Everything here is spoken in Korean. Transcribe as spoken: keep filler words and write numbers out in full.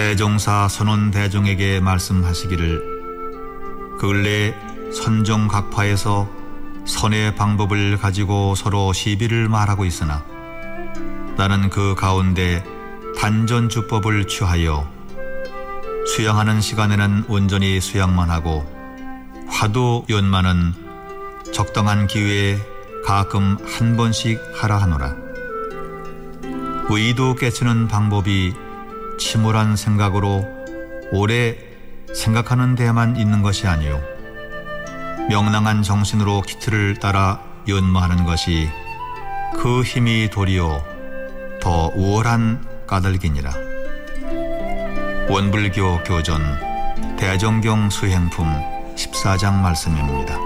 대종사 선원대종에게 말씀하시기를 그 근래 선종각파에서 선의 방법을 가지고 서로 시비를 말하고 있으나 나는 그 가운데 단전주법을 취하여 수양하는 시간에는 온전히 수양만 하고 화두 연마는 적당한 기회에 가끔 한 번씩 하라 하노라. 의도 깨치는 방법이 침울한 생각으로 오래 생각하는 데에만 있는 것이 아니요 명랑한 정신으로 기틀을 따라 연마하는 것이 그 힘이 도리어 더 우월한 까닭이니라. 원불교 교전 대정경 수행품 십사 장 말씀입니다.